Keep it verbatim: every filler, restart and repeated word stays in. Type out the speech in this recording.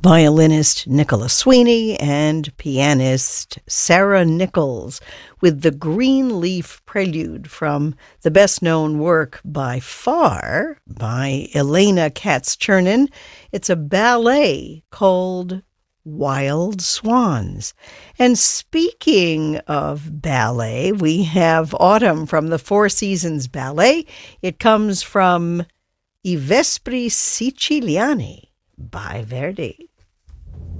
violinist Nicola Sweeney and pianist Sarah Nichols with the Green Leaf Prelude from the best-known work by far by Elena Katz-Chernin. It's a ballet called Wild Swans. And speaking of ballet, we have Autumn from the Four Seasons Ballet. It comes from I Vespri Siciliani by Verdi.